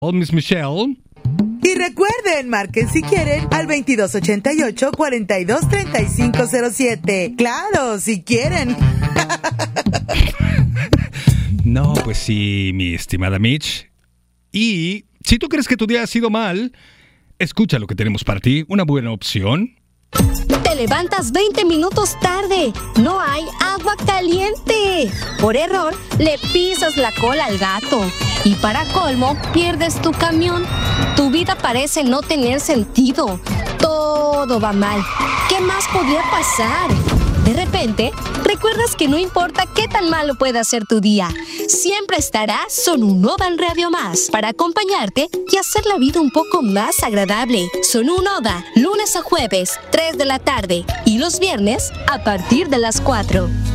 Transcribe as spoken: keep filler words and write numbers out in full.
Oh, Miss Michelle. Y recuerden, marquen si quieren al veintidós ochenta y ocho, cuarenta y dos, treinta y cinco cero siete. Claro, si quieren. No, pues sí, mi estimada Mitch. Y si tú crees que tu día ha sido mal, escucha lo que tenemos para ti. Una buena opción. Te levantas veinte minutos tarde. No hay agua caliente. Por error, le pisas la cola al gato. Y para colmo, pierdes tu camión. Tu vida parece no tener sentido. Todo va mal. ¿Qué más podría pasar? De repente, recuerdas que no importa qué tan malo pueda ser tu día, siempre estará Sonunoda en Radio Más para acompañarte y hacer la vida un poco más agradable. Sonunoda, lunes a jueves, tres de la tarde y los viernes a partir de las cuatro.